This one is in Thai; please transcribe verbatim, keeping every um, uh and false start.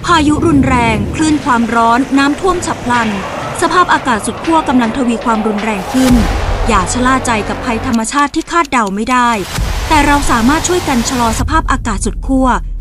พายุรุนแรงคลื่นความร้อนน้ำท่วมฉับพลันสภาพอากาศสุดขั้วกำลังทวีความรุนแรงขึ้นอย่าชะล่าใจกับภัยธรรมชาติที่คาดเดาไม่ได้แต่เราสามารถช่วยกันชะลอสภาพอากาศสุดขั้ว